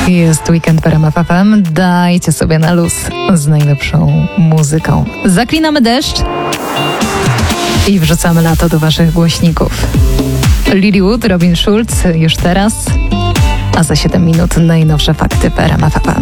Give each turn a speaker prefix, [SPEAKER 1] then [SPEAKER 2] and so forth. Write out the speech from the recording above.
[SPEAKER 1] Jest weekend w RMF FM. Dajcie sobie na luz z najlepszą muzyką. Zaklinamy deszcz i wrzucamy lato do waszych głośników. Lilywood, Robin Schulz już teraz, a za 7 minut najnowsze fakty w RMF FM.